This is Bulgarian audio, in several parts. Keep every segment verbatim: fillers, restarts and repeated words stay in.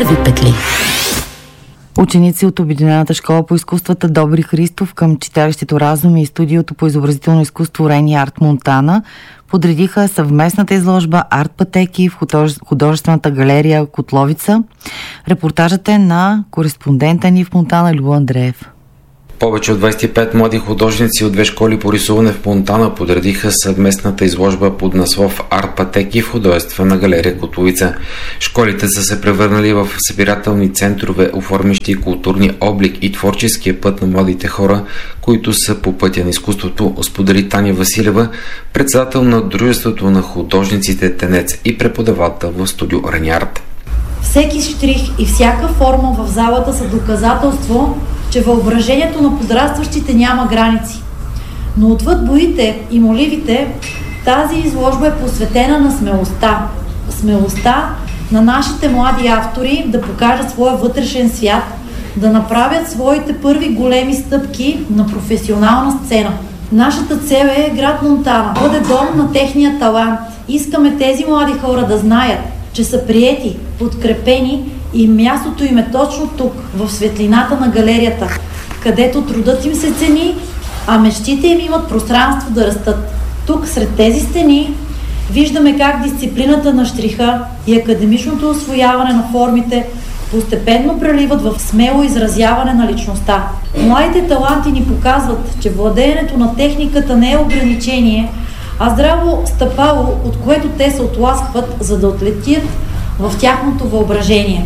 Първи петли. Ученици от Обединената школа по изкуствата Добри Христов към читалището Разум и студиото по изобразително изкуство Рени Арт Монтана подредиха съвместната изложба Арт пътеки в художествената галерия Котловица. Репортажът е на кореспондента ни в Монтана Любо Андреев. Повече от двадесет и пет млади художници от две школи по рисуване в Монтана подредиха съвместната изложба под наслов Арт пътеки в художествена галерия Котловица. Школите са се превърнали в събирателни центрове, оформящи културни облик и творческия път на младите хора, които са по пътя на изкуството, сподели Таня Василева, председател на Дружеството на художниците Тенец и преподавател в студио Рени Арт. Всеки штрих и всяка форма в залата са доказателство, че въображението на подрастващите няма граници. Но отвъд боите и моливите, тази изложба е посветена на смелостта. Смелостта на нашите млади автори да покажат своя вътрешен свят, да направят своите първи големи стъпки на професионална сцена. Нашата цел е град Монтана, бъде дом на техния талант. Искаме тези млади хора да знаят, че са приети, подкрепени и мястото им е точно тук, в светлината на галерията, където трудът им се цени, а мечтите им имат пространство да растат. Тук, сред тези стени, виждаме как дисциплината на щриха и академичното усвояване на формите постепенно преливат в смело изразяване на личността. Младите таланти ни показват, че владеенето на техниката не е ограничение, а здраво стъпало, от което те се отласкват, за да отлетят в тяхното въображение.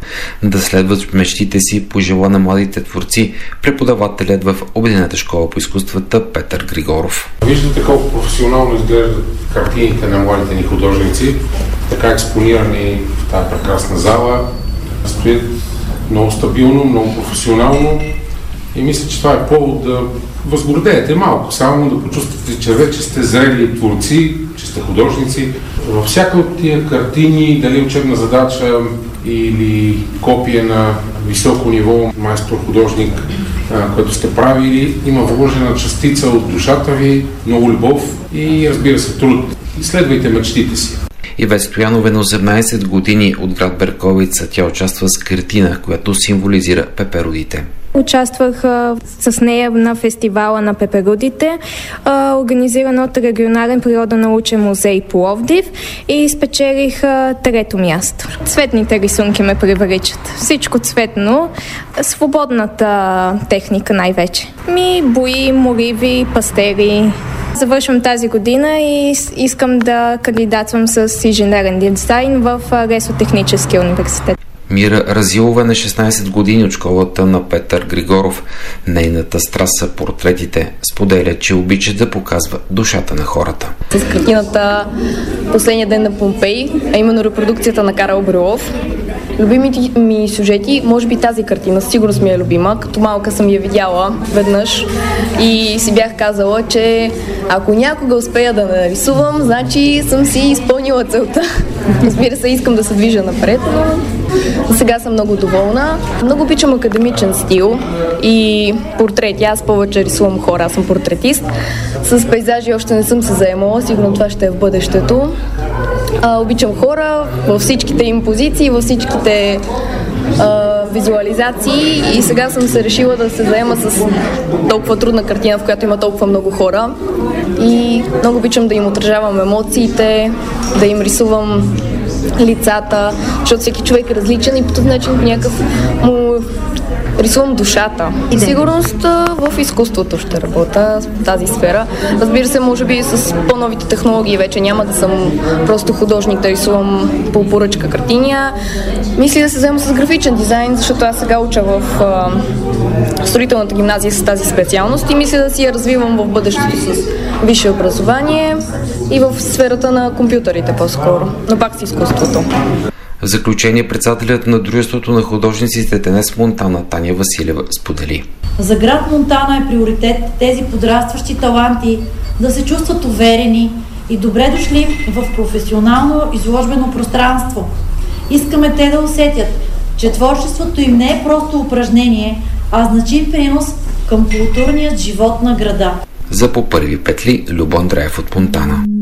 Да следват мечтите си пожела на младите творци преподавателят в Обединената школа по изкуствата Петър Григоров. Виждате колко професионално изглеждат картините на младите ни художници, така експонирани в тази прекрасна зала. Стоят много стабилно, много професионално и мисля, че това е повод да възгордеете малко, само да почувствате, че вече сте зрели творци, че сте художници. Във всяка от тия картини, дали учебна задача или копия на високо ниво майстор-художник, който сте правили, има вложена частица от душата ви, много любов и, разбира се, труд. Изследвайте мечтите си. Ивет Стоянов е на осемнадесет години от град Берковица. Тя участва с картина, която символизира пеперудите. Участвах а, с нея на фестивала на пеперудите, а, организиран от Регионален природонаучен музей Пловдив, и спечелих а, трето място. Цветните рисунки ме привличат. Всичко цветно, свободната техника най-вече. Ми бои, моливи, пастели. Завършвам тази година и искам да кандидатствам с инженерен дизайн в Лесотехническия университет. Мира Разилова на шестнадесет години от школата на Петър Григоров. Нейната страст са портретите. Споделя, че обича да показва душата на хората. С картината "Последния ден на Помпей", а именно репродукцията на Карл Брюлов. Любимите ми сюжети, може би тази картина сигурно ми е любима. Като малка съм я видяла веднъж и си бях казала, че ако някога успея да нарисувам, значи съм си изпълнила целта. Разбира се, искам да се движа напред, но сега съм много доволна. Много обичам академичен стил и портрети. Аз повече рисувам хора, аз съм портретист. С пейзажи още не съм се заемала, сигурно това ще е в бъдещето. А, обичам хора във всичките им позиции, във всичките а, визуализации и сега съм се решила да се заема с толкова трудна картина, в която има толкова много хора, и много обичам да им отражавам емоциите, да им рисувам лицата, защото всеки човек е различен и по този начин по някакъв му рисувам душата. И сигурност в изкуството ще работя в тази сфера. Разбира се, може би с по-новите технологии вече няма да съм просто художник да рисувам по поръчка картини. Мисля да се взема с графичен дизайн, защото аз сега уча в а, строителната гимназия с тази специалност и мисля да си я развивам в бъдещето с висше образование и в сферата на компютърите по-скоро, но пак с изкуството. В заключение, председателят на Дружеството на художниците Тенец Монтана Таня Василева сподели. За град Монтана е приоритет тези подрастващи таланти да се чувстват уверени и добре дошли в професионално изложбено пространство. Искаме те да усетят, че творчеството им не е просто упражнение, а значим принос към културният живот на града. За по първи петли Любо Андреев от Монтана.